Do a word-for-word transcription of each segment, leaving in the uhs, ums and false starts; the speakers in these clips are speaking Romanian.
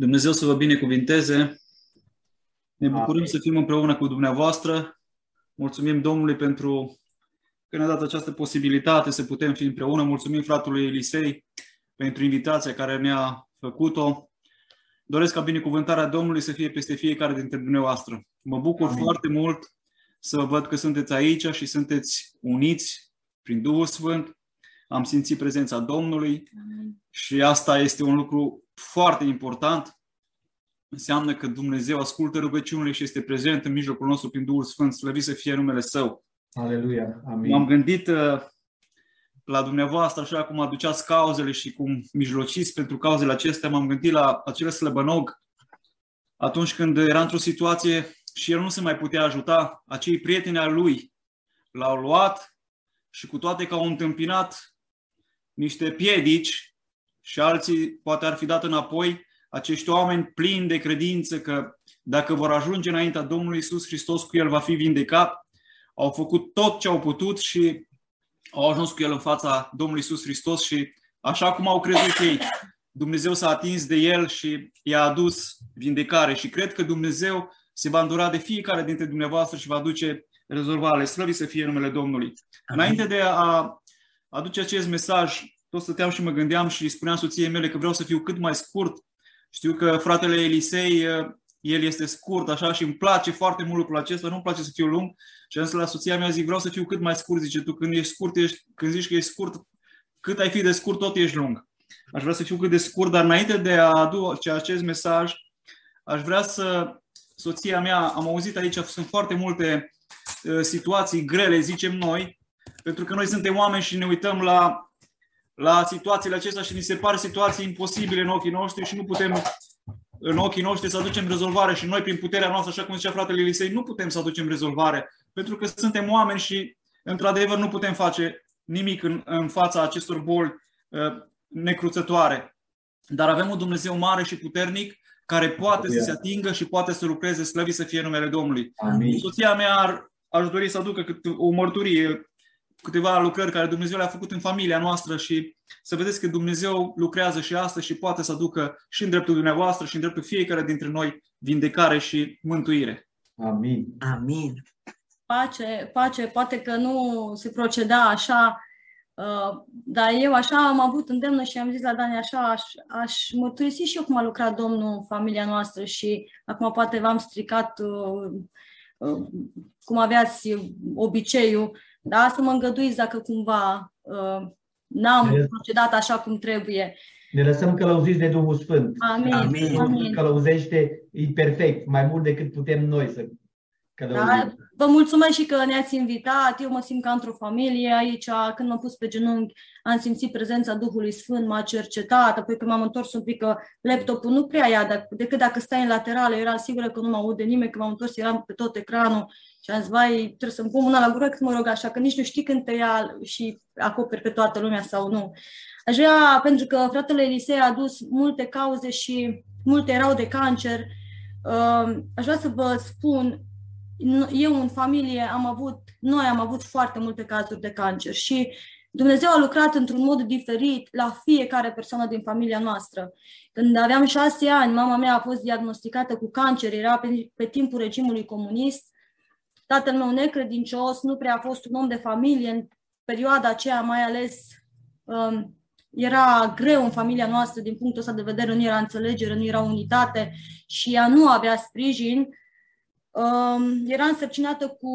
Dumnezeu să vă binecuvinteze. Ne bucurăm Amin. să fim împreună cu dumneavoastră. Mulțumim Domnului pentru că ne-a dat această posibilitate să putem fi împreună. Mulțumim fratului Elisei pentru invitația care ne-a făcut-o. Doresc ca binecuvântarea Domnului să fie peste fiecare dintre dumneavoastră. Mă bucur Amin. foarte mult să văd că sunteți aici și sunteți uniți prin Duhul Sfânt. Am simțit prezența Domnului. Amin. Și asta este un lucru foarte important. Înseamnă că Dumnezeu ascultă rugăciunile și este prezent în mijlocul nostru prin Duhul Sfânt. Slăvit să fie numele Său. Aleluia. Amin. M-am gândit uh, la dumneavoastră, așa cum aduceați cauzele și cum mijlociți pentru cauzele acestea, m-am gândit la acel slăbănog atunci când era într-o situație și el nu se mai putea ajuta. Acei prieteni al lui l-au luat și cu toate că au întâmpinat niște piedici și alții poate ar fi dat înapoi, acești oameni plini de credință că dacă vor ajunge înaintea Domnului Iisus Hristos, cu El va fi vindecat, au făcut tot ce au putut și au ajuns cu El în fața Domnului Iisus Hristos și așa cum au crezut ei, Dumnezeu s-a atins de El și i-a adus vindecare și cred că Dumnezeu se va îndura de fiecare dintre dumneavoastră și va aduce rezolvare. Slăvit să fie numele Domnului. Amin. Înainte de a aduce acest mesaj, tot stăteam și mă gândeam și spuneam soției mele că vreau să fiu cât mai scurt. Știu că fratele Elisei, el este scurt așa și îmi place foarte mult lucrul acesta, nu-mi place să fiu lung. Și am zis la soția mea, zic, vreau să fiu cât mai scurt, zice, tu când ești scurt, ești, când zici că ești scurt, cât ai fi de scurt, tot ești lung. Aș vrea să fiu cât de scurt, dar înainte de a aduce acest mesaj, aș vrea să, soția mea, am auzit aici, sunt foarte multe uh, situații grele, zicem noi, pentru că noi suntem oameni și ne uităm la la situațiile acestea și ni se par situații imposibile în ochii noștri și nu putem în ochii noștri să aducem rezolvare și noi prin puterea noastră, așa cum zicea fratele Elisei, nu putem să aducem rezolvare, pentru că suntem oameni și într-adevăr nu putem face nimic în, în fața acestor boli uh, necruțătoare. Dar avem un Dumnezeu mare și puternic care poate Amin. Să se atingă și poate să lucreze, slăvit să fie numele Domnului. Amin. Soția mea ar, aș dori să aducă cât o mărturie, câteva lucrări care Dumnezeu le-a făcut în familia noastră și să vedeți că Dumnezeu lucrează și astăzi și poate să aducă și în dreptul dumneavoastră și în dreptul fiecare dintre noi vindecare și mântuire. Amin. Amin. Pace, pace, poate că nu se proceda așa, dar eu așa am avut îndemnă și am zis la Dani așa, aș, aș mărturisi și eu cum a lucrat Domnul în familia noastră și acum poate v-am stricat cum aveați obiceiul. Da, să mă îngăduiți dacă cumva uh, n-am ne procedat așa cum trebuie. Ne lăsăm călăuziți de Duhul Sfânt. Amin. Amin. Amin. Călăuzește, e perfect, mai mult decât putem noi să călăuzim. Da, vă mulțumesc și că ne-ați invitat. Eu mă simt ca într-o familie aici. Când m-am pus pe genunchi, am simțit prezența Duhului Sfânt, m-a cercetat. Apoi când m-am întors un pic, că laptopul nu prea ia, decât dacă stai în laterală, eram sigură că nu mă aude nimeni. Când m-am întors, eram pe tot ecranul. Și am zis, vai, trebuie să-mi pun mâna la gură cât mă rog așa, că nici nu știi când te ia și acoperi pe toată lumea sau nu. Aș vrea, pentru că fratele Elisei a adus multe cauze și multe erau de cancer, aș vrea să vă spun, eu în familie am avut, noi am avut foarte multe cazuri de cancer și Dumnezeu a lucrat într-un mod diferit la fiecare persoană din familia noastră. Când aveam șase ani, mama mea a fost diagnosticată cu cancer, era pe, pe timpul regimului comunist. Tatăl meu necredincios, nu prea a fost un om de familie în perioada aceea, mai ales um, era greu în familia noastră din punctul ăsta de vedere, nu era înțelegere, nu era unitate și ea nu avea sprijin. Um, era însărcinată cu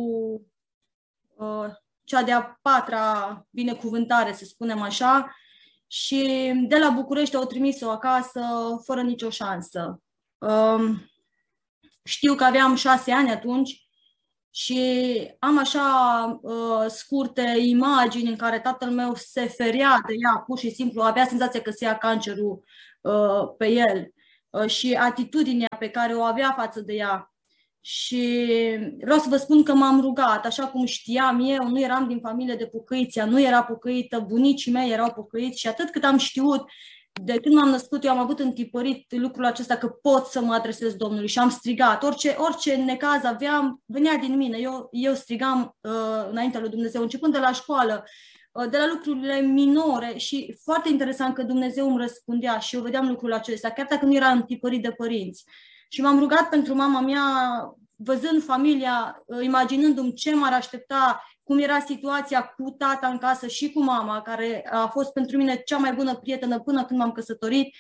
uh, cea de-a patra binecuvântare, să spunem așa, și de la București au trimis-o acasă fără nicio șansă. Um, știu că aveam șase ani atunci, și am așa uh, scurte imagini în care tatăl meu se ferea de ea, pur și simplu avea senzația că se ia cancerul uh, pe el uh, și atitudinea pe care o avea față de ea. Și vreau să vă spun că m-am rugat, așa cum știam eu, nu eram din familie de pocăiți, ea nu era pocăită, bunicii mei erau pocăiți și atât cât am știut, de când m-am născut, eu am avut întipărit lucrul acesta că pot să mă adresez Domnului și am strigat. Orice, orice necaz aveam, venea din mine. Eu, eu strigam uh, înaintea lui Dumnezeu, începând de la școală. de la lucrurile minore și foarte interesant că Dumnezeu îmi răspundea și eu vedeam lucrul acesta, chiar dacă nu era întipărit de părinți. Și m-am rugat pentru mama mea, văzând familia, imaginându-mi ce m-ar aștepta, cum era situația cu tata în casă și cu mama, care a fost pentru mine cea mai bună prietenă până când m-am căsătorit.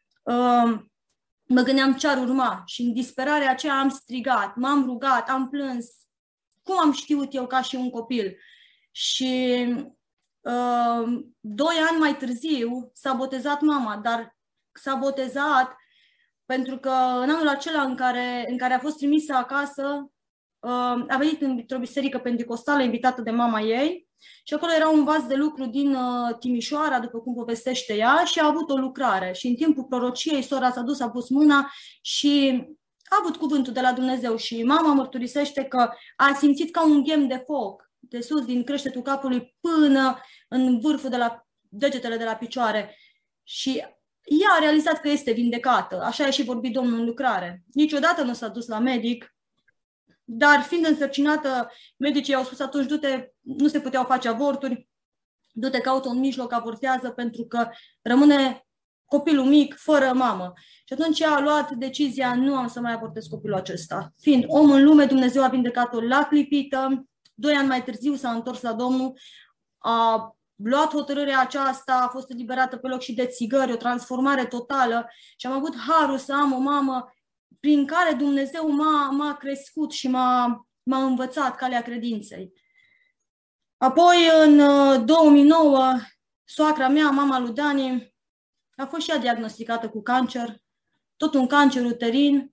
Mă gândeam ce ar urma și în disperarea aceea am strigat, m-am rugat, am plâns. Cum am știut eu ca și un copil? Și uh, doi ani mai târziu s-a botezat mama, dar s-a botezat pentru că în anul acela în care, în care a fost trimisă acasă, uh, a venit într-o biserică pentecostală invitată de mama ei și acolo era un vas de lucru din uh, Timișoara, după cum povestește ea, și a avut o lucrare. Și în timpul prorociei, sora s-a dus, a pus mâna și a avut cuvântul de la Dumnezeu și mama mărturisește că a simțit ca un ghem de foc de sus, din creștetul capului până în vârful de la degetele de la picioare. Și ea a realizat că este vindecată. Așa a și vorbit Domnul în lucrare. Niciodată nu s-a dus la medic, dar fiind însărcinată, medicii i-au spus atunci, du-te, nu se puteau face avorturi, du-te, caută un mijloc, avortează, pentru că rămâne copilul mic, fără mamă. Și atunci ea a luat decizia, nu am să mai avortez copilul acesta. Fiind om în lume, Dumnezeu a vindecat-o la clipită. Doi ani mai târziu s-a întors la Domnul, a luat hotărârea aceasta, a fost eliberată pe loc și de țigări, o transformare totală și am avut harul să am o mamă prin care Dumnezeu m-a, m-a crescut și m-a, m-a învățat calea credinței. Apoi, în două mii nouă, soacra mea, mama lui Dani, a fost și ea diagnosticată cu cancer, tot un cancer uterin.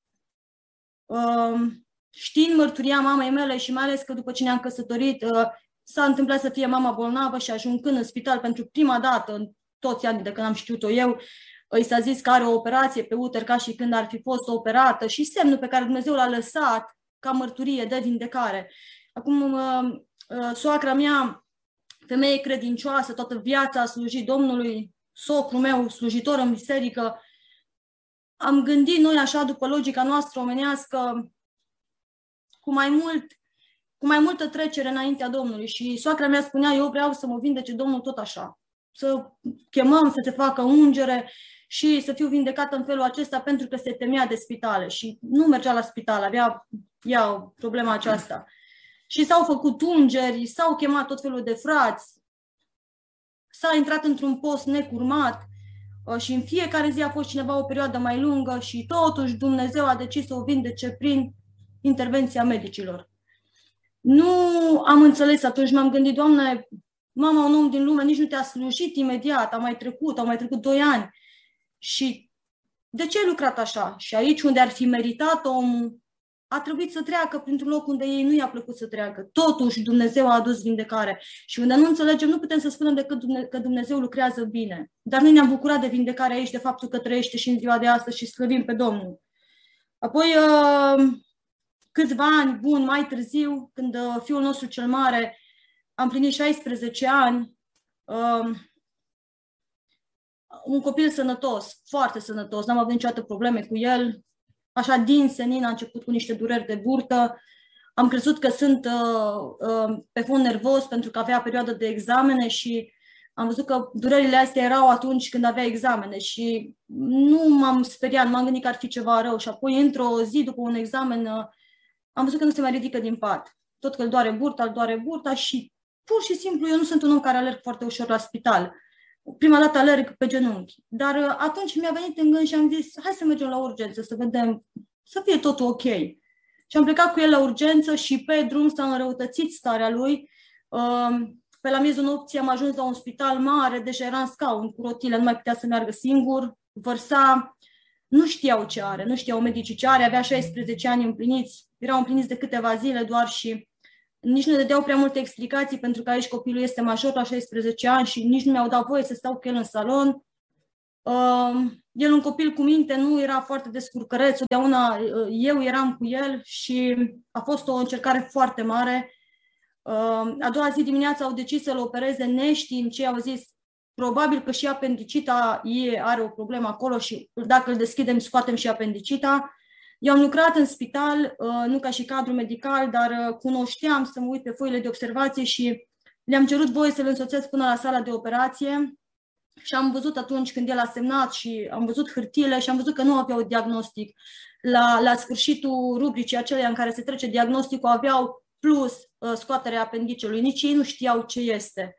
Știind mărturia mamei mele și mai ales că după ce ne-am căsătorit, s-a întâmplat să fie mama bolnavă și ajungând în spital pentru prima dată în toți anii de când am știut-o eu, îi s-a zis că are o operație pe uter ca și când ar fi fost operată și semnul pe care Dumnezeu l-a lăsat ca mărturie de vindecare. Acum, soacra mea, femeie credincioasă, toată viața a slujit Domnului, socrul meu, slujitor în biserică, am gândit noi așa, după logica noastră omenească, cu mai mult, cu mai multă trecere înaintea Domnului. Și soacra mea spunea, eu vreau să mă vindece Domnul tot așa, să chemăm, să se facă ungere și să fiu vindecată în felul acesta, pentru că se temea de spitale și nu mergea la spital, avea ea problema aceasta. Și s-au făcut ungeri, s-au chemat tot felul de frați, s-a intrat într-un post necurmat și în fiecare zi a fost cineva o perioadă mai lungă și totuși Dumnezeu a decis să o vindece prin intervenția medicilor. Nu am înțeles atunci, m-am gândit, Doamne, mama, un om din lume, nici nu te-a slujit imediat, a mai trecut, au mai trecut doi ani. Și de ce ai lucrat așa? Și aici unde ar fi meritat omul, a trebuit să treacă printr-un loc unde ei nu i-a plăcut să treacă. Totuși Dumnezeu a adus vindecare. Și unde nu înțelegem, nu putem să spunem decât că Dumnezeu lucrează bine. Dar noi ne-am bucurat de vindecare aici, de faptul că trăiește și în ziua de astăzi și slăvim pe Domnul. Apoi, câțiva ani buni mai târziu, când fiul nostru cel mare a împlinit șaisprezece ani, un copil sănătos, foarte sănătos, n-am avut niciodată probleme cu el. Așa, din senin a început cu niște dureri de burtă. Am crezut că sunt uh, uh, pe fond nervos pentru că avea perioadă de examene și am văzut că durerile astea erau atunci când avea examene și nu m-am speriat, m-am gândit că ar fi ceva rău. Și apoi, într-o zi după un examen, uh, am văzut că nu se mai ridică din pat. Tot că îl doare burta, îl doare burta și pur și simplu eu nu sunt un om care alerg foarte ușor la spital. Prima dată alerg pe genunchi, dar atunci mi-a venit în gând și am zis, hai să mergem la urgență, să vedem, să fie totul ok. Și am plecat cu el la urgență și pe drum s-a înrăutățit starea lui. Pe la miezul nopții am ajuns la un spital mare, deja era în scaun cu rotile, nu mai putea să meargă singur, vărsa, nu știau ce are, nu știau medicii ce are, avea șaisprezece ani împliniți, erau împliniți de câteva zile doar și nici nu dădeau prea multe explicații pentru că aici copilul este major la șaisprezece ani și nici nu mi-au dat voie să stau cu el în salon. Uh, el, un copil cu minte, nu era foarte descurcăreț, totdeauna uh, eu eram cu el și a fost o încercare foarte mare. Uh, a doua zi dimineața au decis să-l opereze neștiind ce au zis, probabil că și apendicita ei are o problemă acolo și dacă îl deschidem scoatem și apendicita. Eu am lucrat în spital, nu ca și cadru medical, dar cunoșteam să mă uit pe foile de observație și le-am cerut voie să-l însoțesc până la sala de operație și am văzut atunci când el a semnat și am văzut hârtiile și am văzut că nu aveau diagnostic. La, la sfârșitul rubricii aceleia în care se trece diagnosticul aveau plus uh, scoaterea apendicelui. Nici ei nu știau ce este.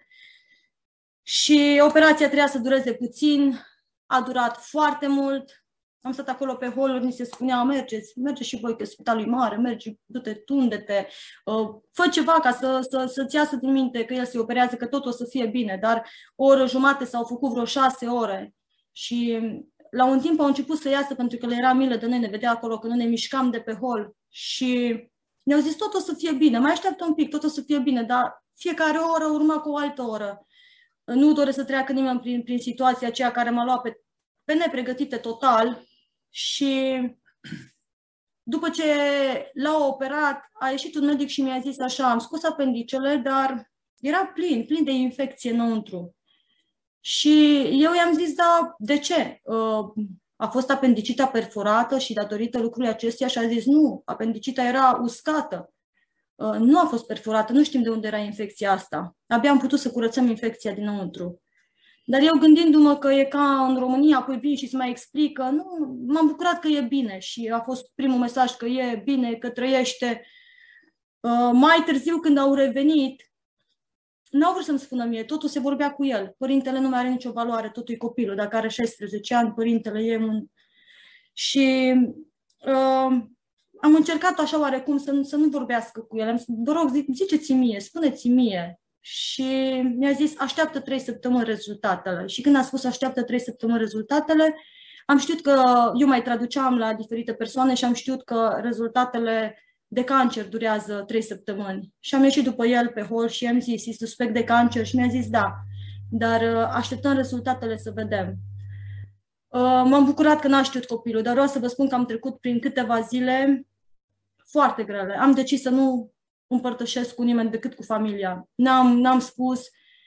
Și operația trebuia să dureze puțin, a durat foarte mult. Am stat acolo pe holuri, ni se spunea, mergeți, mergeți și voi că spitalul e mare, mergi, du-te, tunde-te, uh, fă ceva ca să, să, să-ți iasă din minte că el se operează, că tot o să fie bine, dar o oră jumate s-au făcut vreo șase ore și la un timp au început să iasă pentru că le era milă de noi, ne vedea acolo că nu ne mișcam de pe hol și ne-au zis tot o să fie bine, mai așteaptă un pic, tot o să fie bine, dar fiecare oră urma cu o altă oră. Nu doresc să treacă nimeni prin, prin situația aceea care m-a luat pe, pe nepregătite total. Și după ce l-au operat, a ieșit un medic și mi-a zis așa, am scos apendicele, dar era plin, plin de infecție înăuntru. Și eu i-am zis, da, de ce? A fost apendicita perforată și datorită lucrului acestuia și a zis, nu, apendicita era uscată. Nu a fost perforată, nu știm de unde era infecția asta. Abia am putut să curățăm infecția dinăuntru. Dar eu gândindu-mă că e ca în România, apoi vin și îți mai explică, nu, m-am bucurat că e bine și a fost primul mesaj că e bine, că trăiește. Uh, mai târziu, când au revenit, n-au vrut să-mi spună mie, totul se vorbea cu el. Părintele nu mai are nicio valoare, totul e copilul. Dacă are șaisprezece ani, părintele e un... Și uh, am încercat așa oarecum să, să nu vorbească cu el. Am zis, vă rog, zic, ziceți-mi mie, spuneți-mi mie. Și mi-a zis, așteaptă trei săptămâni rezultatele. Și când a spus așteaptă trei săptămâni rezultatele, am știut că eu mai traduceam la diferite persoane și am știut că rezultatele de cancer durează trei săptămâni. Și am ieșit după el pe hol și i-am zis, e suspect de cancer? Și mi-a zis, da, dar așteptăm rezultatele să vedem. M-am bucurat că n-a știut copilul, dar vreau să vă spun că am trecut prin câteva zile foarte grele. Am decis să nu împărtășesc cu nimeni decât cu familia. N-am, n-am spus.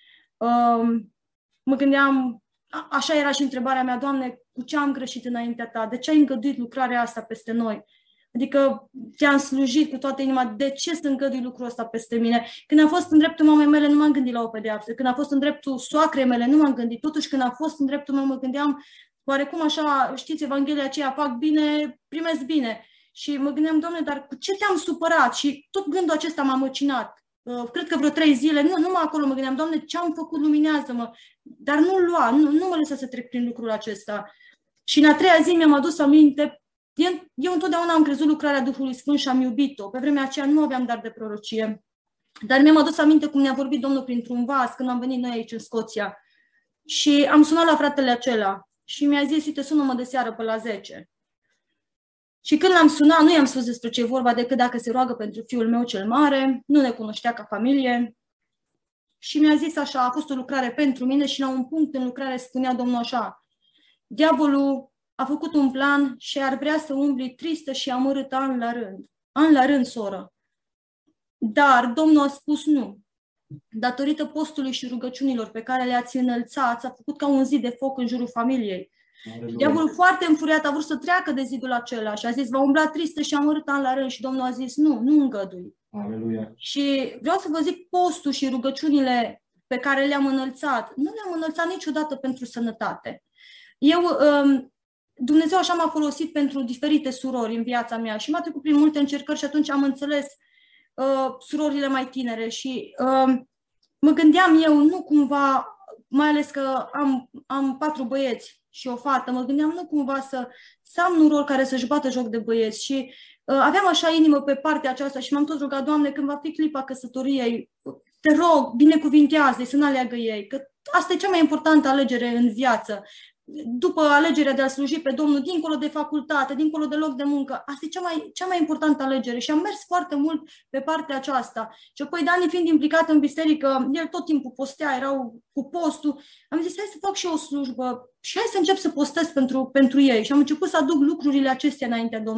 Um, mă gândeam, a, așa era și întrebarea mea, Doamne, cu ce am greșit înaintea Ta? De ce ai îngăduit lucrarea asta peste noi? Adică te-am slujit cu toată inima, de ce să îngădui lucrul ăsta peste mine? Când am fost în dreptul mamei mele, nu m-am gândit la o pedeapsă. Când a fost în dreptul soacrei mele, nu m-am gândit. Totuși, când a fost în dreptul meu, mă gândeam, oarecum așa, știți, Evanghelia aceea, fac bine, primesc bine. Și mă gândeam, Doamne, dar cu ce te-am supărat? Și tot gândul acesta m-a măcinat. Uh, cred că vreo trei zile, nu, numai acolo mă gândeam, Doamne, ce-am făcut, luminează-mă. Dar nu lua, nu, nu mă lăsa să trec prin lucrul acesta. Și în a treia zi mi-am adus aminte, eu, eu întotdeauna am crezut lucrarea Duhului Sfânt și am iubit-o. Pe vremea aceea nu aveam dar de prorocie. Dar mi-am adus aminte cum ne-a vorbit Domnul printr-un vas când am venit noi aici în Scoția. Și am sunat la fratele acela și mi-a zis, uite, sună-mă de seară pe la zece. Și când l-am sunat, nu i-am spus despre ce e vorba, decât dacă se roagă pentru fiul meu cel mare, nu ne cunoștea ca familie. Și mi-a zis așa, a fost o lucrare pentru mine și la un punct în lucrare spunea Domnul așa, diavolul a făcut un plan și ar vrea să umbli tristă și amărâtă an la rând. An la rând, soră. Dar Domnul a spus nu. Datorită postului și rugăciunilor pe care le-ați înălțat, a făcut ca un zid de foc în jurul familiei. Diavolul foarte înfuriat a vrut să treacă de zidul acela și a zis, va umbla tristă și amărâtă an la rând și Domnul a zis, nu, nu îngădui. Aleluia. Și vreau să vă zic, postul și rugăciunile pe care le-am înălțat, nu le-am înălțat niciodată pentru sănătate. Eu, Dumnezeu așa m-a folosit pentru diferite surori în viața mea și m-a trecut prin multe încercări și atunci am înțeles uh, surorile mai tinere și uh, mă gândeam eu, nu cumva, mai ales că am, am patru băieți și o fată, mă gândeam nu cumva să, să am un rol care să-și bată joc de băieți și uh, aveam așa inimă pe partea aceasta și m-am tot rugat, Doamne, când va fi clipa căsătoriei, te rog, binecuvintează-i, să n-aleagă ei, că asta e cea mai importantă alegere în viață. După alegerea de a sluji pe Domnul, dincolo de facultate, dincolo de loc de muncă, asta e cea mai, cea mai importantă alegere și am mers foarte mult pe partea aceasta. Și apoi, Dani fiind implicat în biserică, el tot timpul postea, erau cu postul, am zis, hai să fac și eu o slujbă și hai să încep să postez pentru, pentru ei. Și am început să aduc lucrurile acestea înaintea Domnului.